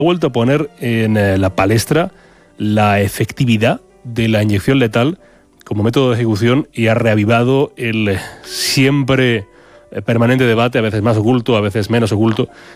vuelto a poner en la palestra la efectividad de la inyección letal como método de ejecución y ha reavivado el siempre permanente debate, a veces más oculto, a veces menos oculto,